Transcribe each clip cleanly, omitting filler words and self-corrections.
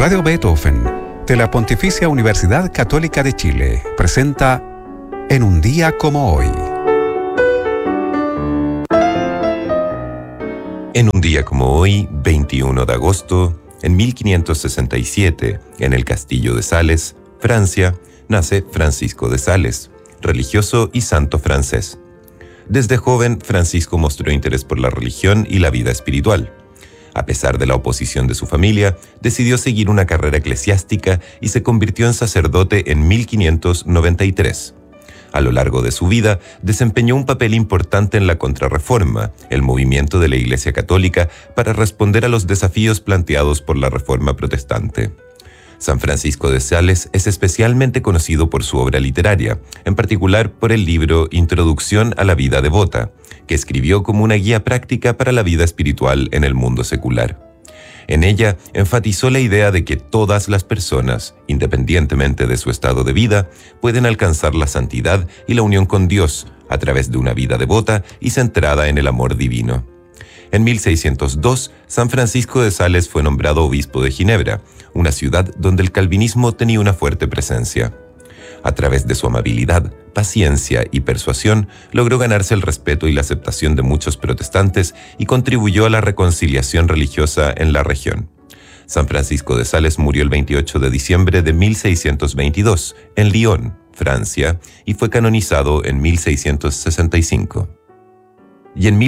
Radio Beethoven, de la Pontificia Universidad Católica de Chile, presenta En un día como hoy. En un día como hoy, 21 de agosto, en 1567, en el Castillo de Sales, Francia, nace Francisco de Sales, religioso y santo francés. Desde joven, Francisco mostró interés por la religión y la vida espiritual. A pesar de la oposición de su familia, decidió seguir una carrera eclesiástica y se convirtió en sacerdote en 1593. A lo largo de su vida, desempeñó un papel importante en la Contrarreforma, el movimiento de la Iglesia Católica para responder a los desafíos planteados por la Reforma Protestante. San Francisco de Sales es especialmente conocido por su obra literaria, en particular por el libro Introducción a la vida devota, que escribió como una guía práctica para la vida espiritual en el mundo secular. En ella enfatizó la idea de que todas las personas, independientemente de su estado de vida, pueden alcanzar la santidad y la unión con Dios a través de una vida devota y centrada en el amor divino. En 1602, San Francisco de Sales fue nombrado obispo de Ginebra, una ciudad donde el calvinismo tenía una fuerte presencia. A través de su amabilidad, paciencia y persuasión, logró ganarse el respeto y la aceptación de muchos protestantes y contribuyó a la reconciliación religiosa en la región. San Francisco de Sales murió el 28 de diciembre de 1622, en Lyon, Francia, y fue canonizado en 1665. Y en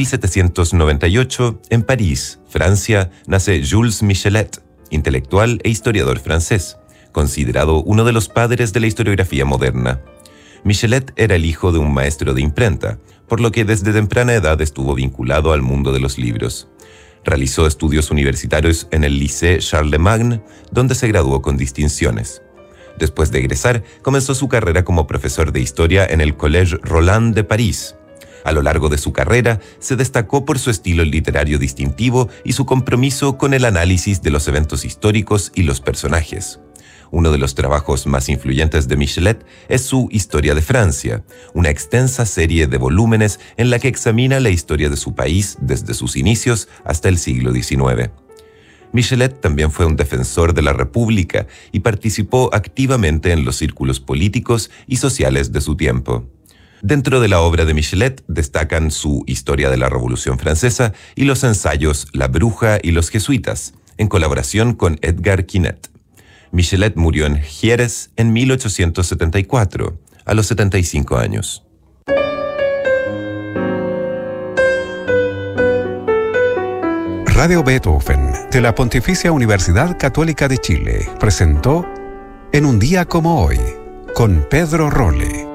1798, en París, Francia, nace Jules Michelet, intelectual e historiador francés, considerado uno de los padres de la historiografía moderna. Michelet era el hijo de un maestro de imprenta, por lo que desde temprana edad estuvo vinculado al mundo de los libros. Realizó estudios universitarios en el Lycée Charlemagne, donde se graduó con distinciones. Después de egresar, comenzó su carrera como profesor de historia en el Collège Roland de París. A lo largo de su carrera, se destacó por su estilo literario distintivo y su compromiso con el análisis de los eventos históricos y los personajes. Uno de los trabajos más influyentes de Michelet es su Historia de Francia, una extensa serie de volúmenes en la que examina la historia de su país desde sus inicios hasta el siglo XIX. Michelet también fue un defensor de la República y participó activamente en los círculos políticos y sociales de su tiempo. Dentro de la obra de Michelet destacan su Historia de la Revolución Francesa y los ensayos La Bruja y los Jesuitas, en colaboración con Edgar Quinet. Michelet murió en Jerez en 1874, a los 75 años. Radio Beethoven, de la Pontificia Universidad Católica de Chile, presentó En un día como hoy, con Pedro Rolle.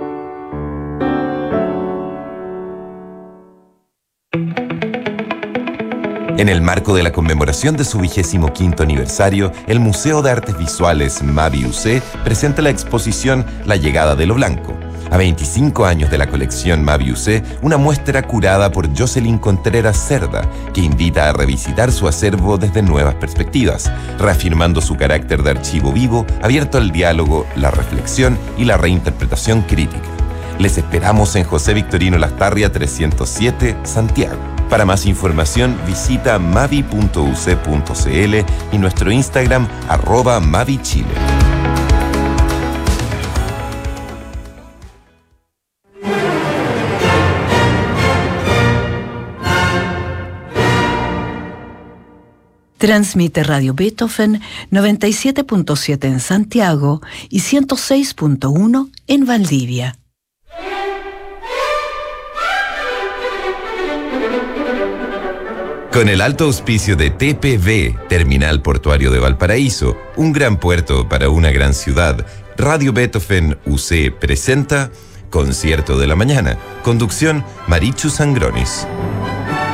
En el marco de la conmemoración de su 25º aniversario, el Museo de Artes Visuales Mavi-UC presenta la exposición La Llegada de lo Blanco. A 25 años de la colección Mavi-UC, una muestra curada por Jocelyn Contreras Cerda, que invita a revisitar su acervo desde nuevas perspectivas, reafirmando su carácter de archivo vivo, abierto al diálogo, la reflexión y la reinterpretación crítica. Les esperamos en José Victorino Lastarria 307, Santiago. Para más información, visita mavi.uc.cl y nuestro Instagram @mavichile. Transmite Radio Beethoven 97.7 en Santiago y 106.1 en Valdivia. Con el alto auspicio de TPV, Terminal Portuario de Valparaíso, un gran puerto para una gran ciudad, Radio Beethoven UC presenta Concierto de la Mañana. Conducción, Marichu Sangronis.